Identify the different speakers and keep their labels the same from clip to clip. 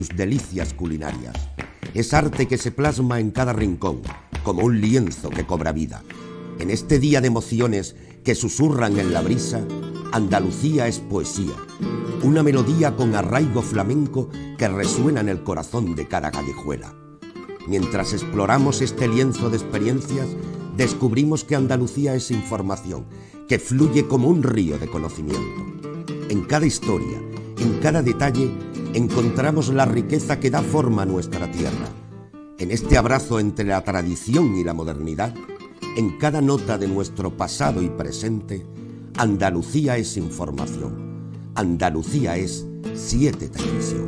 Speaker 1: delicias culinarias. Es arte que se plasma en cada rincón, como un lienzo que cobra vida. En este día de emociones que susurran en la brisa, Andalucía es poesía, una melodía con arraigo flamenco que resuena en el corazón de cada callejuela. Mientras exploramos este lienzo de experiencias, descubrimos que Andalucía es información, que fluye como un río de conocimiento. En cada historia, en cada detalle, encontramos la riqueza que da forma a nuestra tierra. En este abrazo entre la tradición y la modernidad, en cada nota de nuestro pasado y presente, Andalucía es información. Andalucía es 7 Televisión.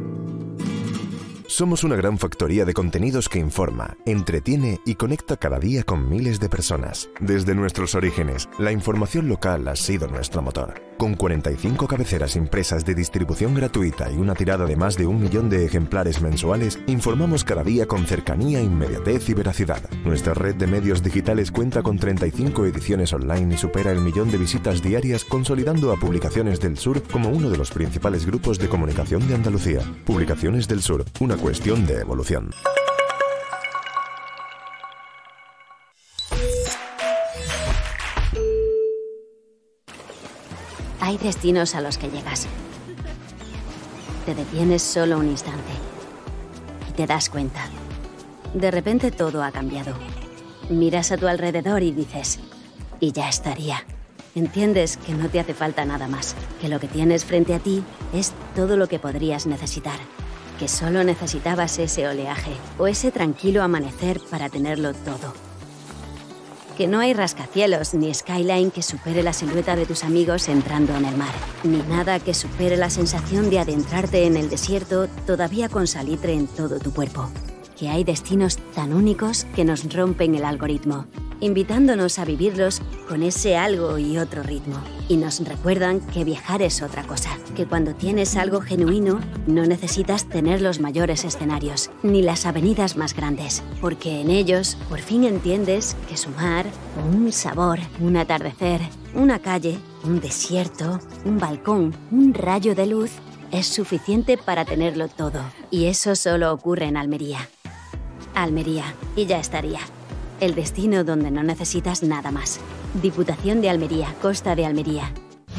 Speaker 2: Somos una gran factoría de contenidos que informa, entretiene y conecta cada día con miles de personas. Desde nuestros orígenes, la información local ha sido nuestro motor. Con 45 cabeceras impresas de distribución gratuita y una tirada de más de 1 millón de ejemplares mensuales, informamos cada día con cercanía, inmediatez y veracidad. Nuestra red de medios digitales cuenta con 35 ediciones online y supera el 1 millón de visitas diarias, consolidando a Publicaciones del Sur como uno de los principales grupos de comunicación de Andalucía. Publicaciones del Sur, una cuestión de evolución.
Speaker 3: Hay destinos a los que llegas. Te detienes solo un instante y te das cuenta. De repente todo ha cambiado. Miras a tu alrededor y dices, y ya estaría. Entiendes que no te hace falta nada más, que lo que tienes frente a ti es todo lo que podrías necesitar, que solo necesitabas ese oleaje o ese tranquilo amanecer para tenerlo todo. Que no hay rascacielos ni skyline que supere la silueta de tus amigos entrando en el mar, ni nada que supere la sensación de adentrarte en el desierto todavía con salitre en todo tu cuerpo. Que hay destinos tan únicos que nos rompen el algoritmo, invitándonos a vivirlos con ese algo y otro ritmo. Y nos recuerdan que viajar es otra cosa, que cuando tienes algo genuino no necesitas tener los mayores escenarios, ni las avenidas más grandes, porque en ellos por fin entiendes que sumar un sabor, un atardecer, una calle, un desierto, un balcón, un rayo de luz es suficiente para tenerlo todo. Y eso solo ocurre en Almería. Almería, y ya estaría. El destino donde no necesitas nada más. Diputación de Almería, Costa de Almería.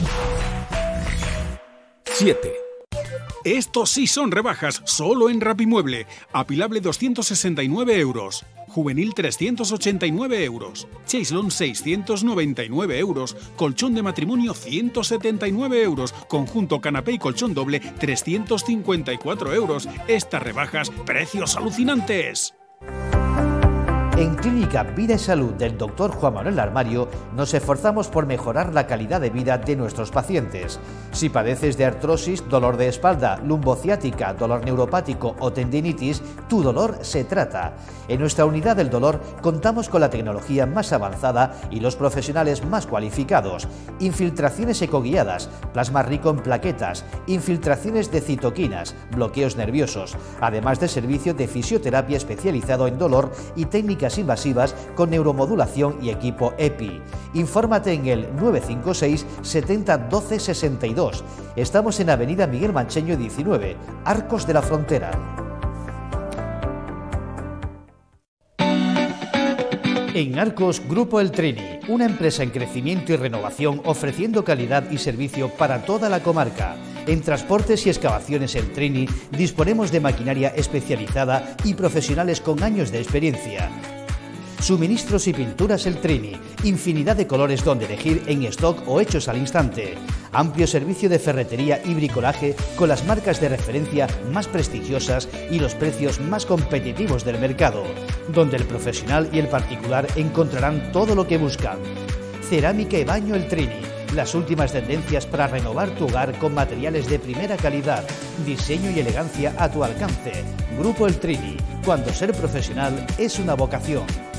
Speaker 4: 7. Estos sí son rebajas, solo en Rapimueble. Apilable 269 euros. Juvenil 389 euros. Chaislon 699 euros. Colchón de matrimonio 179 euros. Conjunto canapé y colchón doble 354 euros. Estas rebajas, precios alucinantes.
Speaker 5: En Clínica Vida y Salud del Dr. Juan Manuel Armario nos esforzamos por mejorar la calidad de vida de nuestros pacientes. Si padeces de artrosis, dolor de espalda, lumbociática, dolor neuropático o tendinitis, tu dolor se trata. En nuestra unidad del dolor contamos con la tecnología más avanzada y los profesionales más cualificados. Infiltraciones ecoguiadas, plasma rico en plaquetas, infiltraciones de citoquinas, bloqueos nerviosos, además de servicio de fisioterapia especializado en dolor y técnicas invasivas con neuromodulación y equipo EPI. Infórmate en el 956 70 12 62. Estamos en Avenida Miguel Mancheño 19, Arcos de la Frontera. En Arcos, Grupo El Trini, una empresa en crecimiento y renovación ofreciendo calidad y servicio para toda la comarca. En transportes y excavaciones El Trini disponemos de maquinaria especializada y profesionales con años de experiencia. Suministros y pinturas El Trini, infinidad de colores donde elegir en stock o hechos al instante. Amplio servicio de ferretería y bricolaje con las marcas de referencia más prestigiosas y los precios más competitivos del mercado, donde el profesional y el particular encontrarán todo lo que buscan. Cerámica y baño El Trini, las últimas tendencias para renovar tu hogar con materiales de primera calidad, diseño y elegancia a tu alcance. Grupo El Trini, cuando ser profesional es una vocación.